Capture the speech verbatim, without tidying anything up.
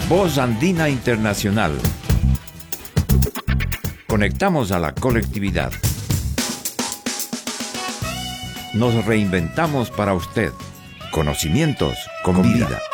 Voz Andina Internacional. Conectamos a la colectividad. Nos reinventamos para usted. Conocimientos con vida.